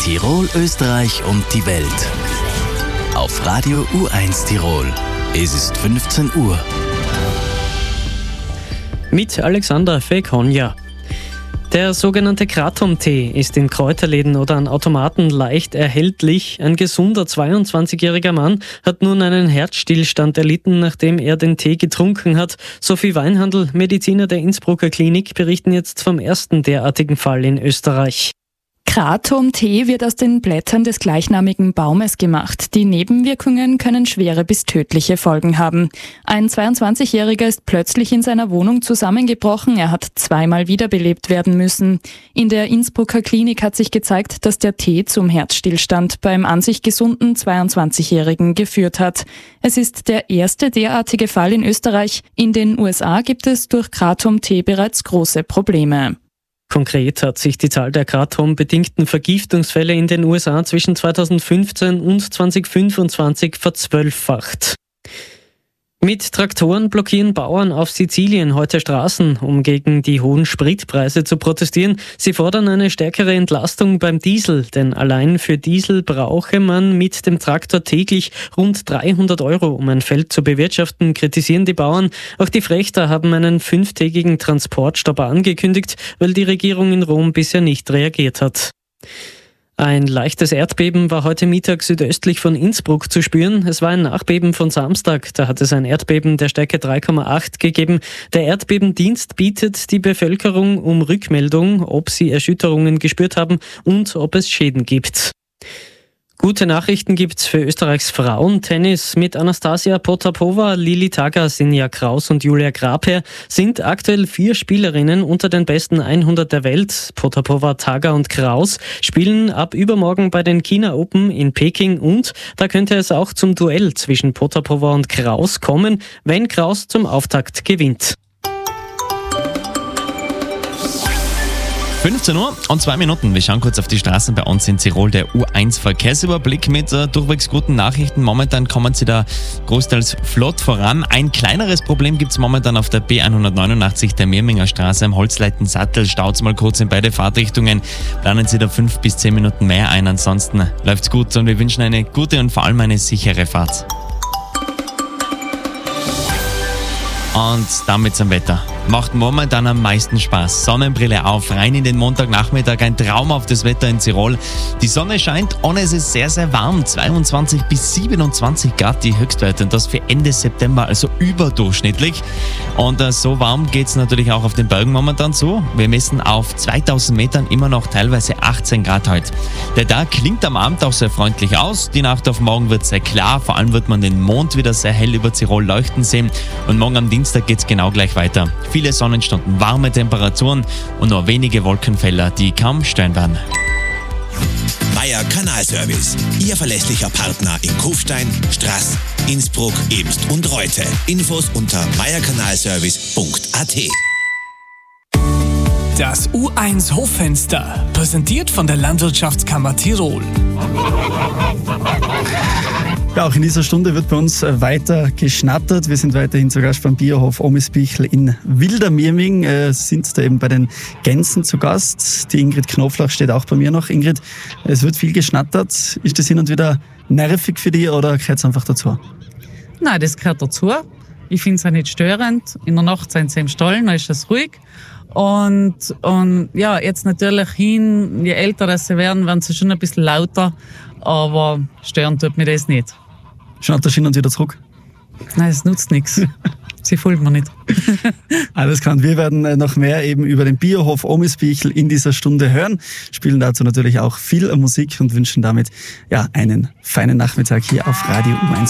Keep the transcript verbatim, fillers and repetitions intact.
Tirol, Österreich und die Welt. Auf Radio U eins Tirol. Es ist fünfzehn Uhr. Mit Alexander Fekonja. Der sogenannte Kratom-Tee ist in Kräuterläden oder an Automaten leicht erhältlich. Ein gesunder zweiundzwanzigjähriger Mann hat nun einen Herzstillstand erlitten, nachdem er den Tee getrunken hat. Sophie Weinhandl, Mediziner der Innsbrucker Klinik, berichten jetzt vom ersten derartigen Fall in Österreich. Kratom-Tee wird aus den Blättern des gleichnamigen Baumes gemacht. Die Nebenwirkungen können schwere bis tödliche Folgen haben. Ein zweiundzwanzigjähriger ist plötzlich in seiner Wohnung zusammengebrochen. Er hat zweimal wiederbelebt werden müssen. In der Innsbrucker Klinik hat sich gezeigt, dass der Tee zum Herzstillstand beim an sich gesunden zweiundzwanzigjährigen geführt hat. Es ist der erste derartige Fall in Österreich. In den U S A gibt es durch Kratom-Tee bereits große Probleme. Konkret hat sich die Zahl der Kratom-bedingten Vergiftungsfälle in den U S A zwischen zweitausendfünfzehn und zweitausendfünfundzwanzig verzwölffacht. Mit Traktoren blockieren Bauern auf Sizilien heute Straßen, um gegen die hohen Spritpreise zu protestieren. Sie fordern eine stärkere Entlastung beim Diesel, denn allein für Diesel brauche man mit dem Traktor täglich rund dreihundert Euro, um ein Feld zu bewirtschaften, kritisieren die Bauern. Auch die Frächter haben einen fünftägigen Transportstopp angekündigt, weil die Regierung in Rom bisher nicht reagiert hat. Ein leichtes Erdbeben war heute Mittag südöstlich von Innsbruck zu spüren. Es war ein Nachbeben von Samstag. Da hat es ein Erdbeben der Stärke drei Komma acht gegeben. Der Erdbebendienst bittet die Bevölkerung um Rückmeldung, ob sie Erschütterungen gespürt haben und ob es Schäden gibt. Gute Nachrichten gibt's für Österreichs Frauentennis. Mit Anastasia Potapova, Lili Taga, Sinja Kraus und Julia Grabherr sind aktuell vier Spielerinnen unter den besten hundert der Welt. Potapova, Taga und Kraus spielen ab übermorgen bei den China Open in Peking und da könnte es auch zum Duell zwischen Potapova und Kraus kommen, wenn Kraus zum Auftakt gewinnt. fünfzehn Uhr und zwei Minuten. Wir schauen kurz auf die Straßen bei uns in Tirol. Der U eins Verkehrsüberblick mit äh, durchwegs guten Nachrichten. Momentan kommen sie da großteils flott voran. Ein kleineres Problem gibt es momentan auf der B hundertneunundachtzig der Mirminger Straße am Holzleitensattel. Staut's mal kurz in beide Fahrtrichtungen. Planen Sie da fünf bis zehn Minuten mehr ein. Ansonsten läuft's gut und wir wünschen eine gute und vor allem eine sichere Fahrt. Und damit zum Wetter. Macht momentan am meisten Spaß. Sonnenbrille auf, rein in den Montagnachmittag, ein traumhaftes Wetter in Tirol. Die Sonne scheint und es ist sehr, sehr warm. zweiundzwanzig bis siebenundzwanzig Grad die Höchstwerte und das für Ende September, also überdurchschnittlich. Und äh, so warm geht es natürlich auch auf den Bergen momentan zu. Wir messen auf zweitausend Metern immer noch teilweise achtzehn Grad heute. Der Tag klingt am Abend auch sehr freundlich aus. Die Nacht auf morgen wird sehr klar. Vor allem wird man den Mond wieder sehr hell über Tirol leuchten sehen. Und morgen am Dienstag geht es genau gleich weiter. Viele Sonnenstunden, warme Temperaturen und nur wenige Wolkenfelder, die kaum stören werden. Meier Kanalservice, Ihr verlässlicher Partner in Kufstein, Straß, Innsbruck, Ebst und Reute. Infos unter meierkanalservice punkt a t. Das U eins Hoffenster, präsentiert von der Landwirtschaftskammer Tirol. Ja, auch in dieser Stunde wird bei uns weiter geschnattert. Wir sind weiterhin zu Gast beim Biohof Omisbichl in Wildermirming, äh, sind da eben bei den Gänsen zu Gast. Die Ingrid Knoflach steht auch bei mir noch. Ingrid, es wird viel geschnattert. Ist das hin und wieder nervig für dich oder gehört es einfach dazu? Nein, das gehört dazu. Ich finde es auch nicht störend. In der Nacht sind sie im Stall, dann ist es ruhig. Und, und ja, jetzt natürlich hin, je älter sie werden, werden sie schon ein bisschen lauter. Aber stören tut mir das nicht. Schaut der hin und wieder zurück? Nein, es nutzt nichts. Sie folgt mir nicht. Alles klar. Und wir werden noch mehr eben über den Biohof Omisbichl in dieser Stunde hören. Spielen dazu natürlich auch viel Musik und wünschen damit ja einen feinen Nachmittag hier auf Radio U eins.